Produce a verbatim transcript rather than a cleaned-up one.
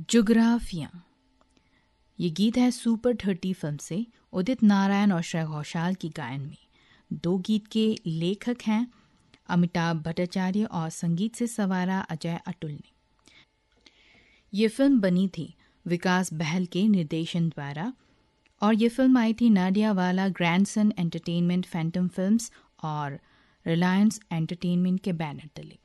जुग्राफिया। ये गीत है सुपर थर्टी फिल्म से उदित नारायण और श्रेया घोषाल की गायन में। दो गीत के लेखक हैं अमिताभ भट्टाचार्य और संगीत से सवारा अजय अतुल ने। ये फिल्म बनी थी विकास बहल के निर्देशन द्वारा और ये फिल्म आई थी Nadiadwala grandson entertainment Phantom films और रिलायंस एंटरटेनमेंट के बैनर तले।